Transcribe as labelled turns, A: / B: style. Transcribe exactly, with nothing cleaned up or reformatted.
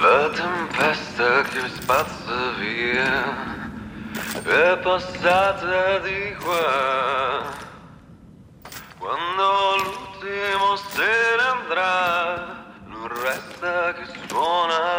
A: La tempesta che spazza via è passata di qua. Quando l'ultimo se ne andrà, non resta che suona